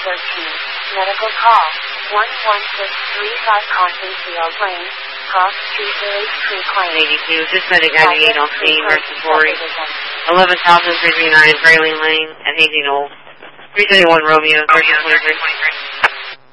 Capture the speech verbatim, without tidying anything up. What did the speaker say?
thirteen. Medical call. one one six three five Cottonfield Lane. Cross Street Village Creek Lane. eighty-two. Just medic ninety-eight on scene. Respiratory. eleven thousand three three nine Grayling Lane at Hazy Knoll. three thirty-one Romeo. thirteen twenty-three.